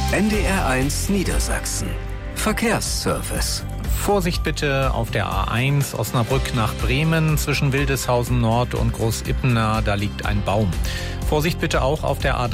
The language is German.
NDR1 Niedersachsen. Verkehrsservice. Vorsicht bitte auf der A1 Osnabrück nach Bremen zwischen Wildeshausen Nord und Großippener, da liegt ein Baum. Vorsicht bitte auch auf der A3